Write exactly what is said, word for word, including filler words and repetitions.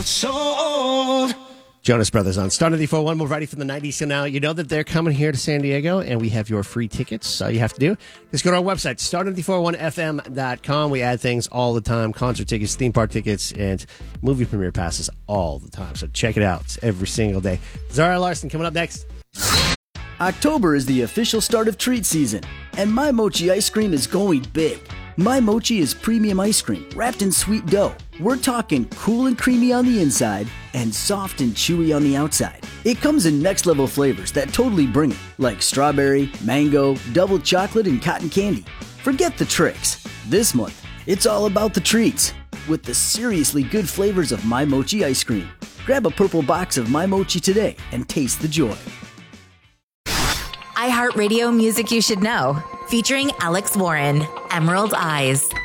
Sold. Jonas Brothers on Star ninety-four point one. We're ready for the nineties. So now you know that they're coming here to San Diego, and we have your free tickets. All you have to do is go to our website, star ninety-four point one f m dot com. We add things all the time, concert tickets, theme park tickets, and movie premiere passes all the time. So check it out every single day. Zara Larson coming up next. October is the official start of treat season, and My Mochi ice cream is going big. My Mochi is premium ice cream wrapped in sweet dough. We're talking cool and creamy on the inside and soft and chewy on the outside. It comes in next level flavors that totally bring it, like strawberry, mango, double chocolate, and cotton candy. Forget the tricks. This month, it's all about the treats with the seriously good flavors of My Mochi ice cream. Grab a purple box of My Mochi today and taste the joy. iHeartRadio Music You Should Know, featuring Alex Warren, Emerald Eyes.